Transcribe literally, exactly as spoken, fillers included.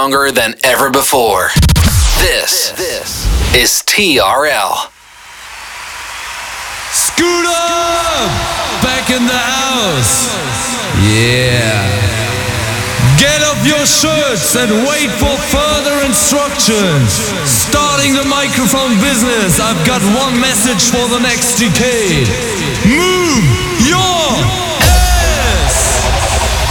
stronger than ever before. This, this is T R L. Scooter! Back in the house. Yeah. Get off your shirts and wait for further instructions. Starting the microphone business, I've got one message for the next decade. Move!